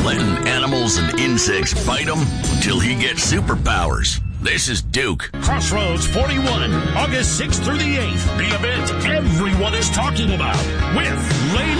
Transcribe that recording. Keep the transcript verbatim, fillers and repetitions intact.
letting animals and insects bite him until he gets superpowers. This is Duke. Crossroads forty-one, August sixth through the eighth. The event everyone is talking about with Lane